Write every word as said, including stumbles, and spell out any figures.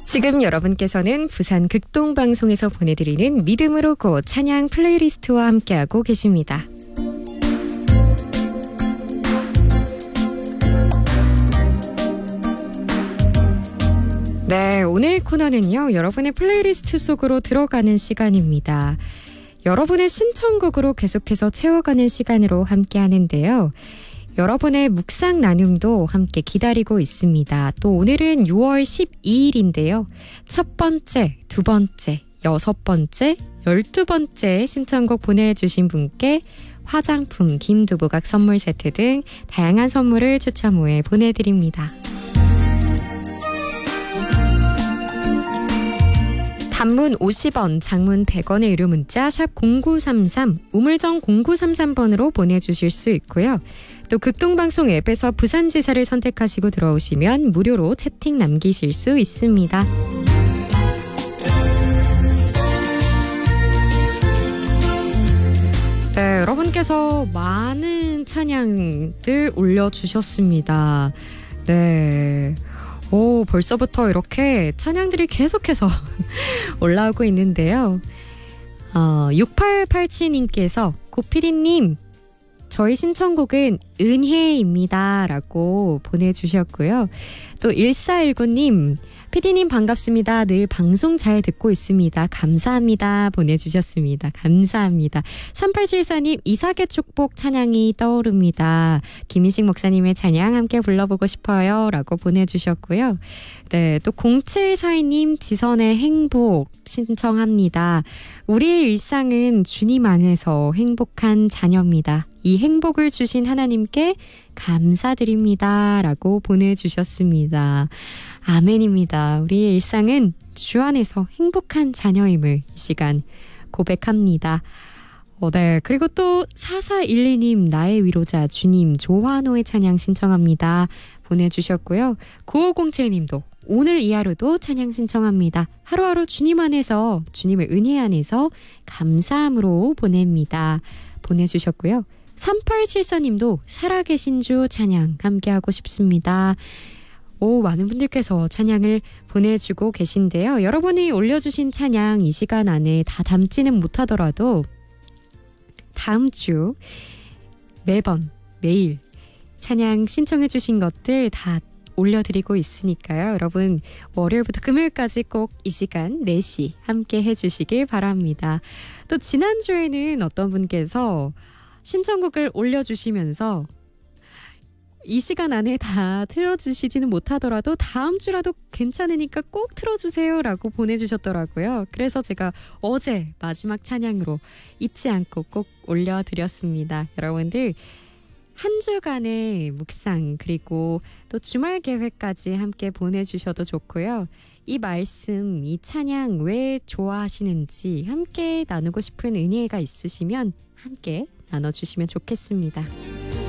지금 여러분께서는 부산 극동방송에서 보내드리는 믿음으로 고 찬양 플레이리스트와 함께하고 계십니다. 네, 오늘 코너는요, 여러분의 플레이리스트 속으로 들어가는 시간입니다. 여러분의 신청곡으로 계속해서 채워가는 시간으로 함께 하는데요. 여러분의 묵상 나눔도 함께 기다리고 있습니다. 또 오늘은 유월 십이일인데요. 첫 번째, 두 번째, 여섯 번째, 열두 번째 신청곡 보내주신 분께 화장품, 김두부각 선물 세트 등 다양한 선물을 추첨 후에 보내드립니다. 단문 오십 원, 장문 백 원의 유료 문자 샵 공구삼삼, 우물정 공구삼삼 번으로 보내주실 수 있고요. 또 극동방송 앱에서 부산지사를 선택하시고 들어오시면 무료로 채팅 남기실 수 있습니다. 네, 여러분께서 많은 찬양들 올려주셨습니다. 네. 오, 벌써부터 이렇게 찬양들이 계속해서 올라오고 있는데요. 어, 육팔팔칠님께서 고피디님, 저희 신청곡은 은혜입니다 라고 보내주셨고요. 또 일사일구님, 피디님 반갑습니다. 늘 방송 잘 듣고 있습니다. 감사합니다 보내주셨습니다. 감사합니다. 삼팔칠사님, 이삭의 축복 찬양이 떠오릅니다. 김인식 목사님의 찬양 함께 불러보고 싶어요 라고 보내주셨고요. 네, 또 공칠사이님, 지선의 행복 신청합니다. 우리의 일상은 주님 안에서 행복한 자녀입니다. 이 행복을 주신 하나님께 감사드립니다 라고 보내주셨습니다. 아멘입니다. 우리의 일상은 주 안에서 행복한 자녀임을 이 시간 고백합니다. 어, 네. 그리고 또 사사일이님, 나의 위로자 주님 조화노의 찬양 신청합니다 보내주셨고요. 구오공칠님도 오늘 이 하루도 찬양 신청합니다. 하루하루 주님 안에서, 주님의 은혜 안에서 감사함으로 보냅니다 보내주셨고요. 삼팔칠사님도 살아계신 주 찬양 함께하고 싶습니다. 오, 많은 분들께서 찬양을 보내주고 계신데요. 여러분이 올려주신 찬양 이 시간 안에 다 담지는 못하더라도 다음 주 매번 매일 찬양 신청해 주신 것들 다 올려드리고 있으니까요. 여러분 월요일부터 금요일까지 꼭 이 시간 네 시 함께 해주시길 바랍니다. 또 지난주에는 어떤 분께서 신청곡을 올려주시면서 이 시간 안에 다 틀어주시지는 못하더라도 다음 주라도 괜찮으니까 꼭 틀어주세요 라고 보내주셨더라고요. 그래서 제가 어제 마지막 찬양으로 잊지 않고 꼭 올려드렸습니다. 여러분들 한 주간의 묵상 그리고 또 주말 계획까지 함께 보내주셔도 좋고요. 이 말씀, 이 찬양 왜 좋아하시는지 함께 나누고 싶은 은혜가 있으시면 함께 나눠주시면 좋겠습니다.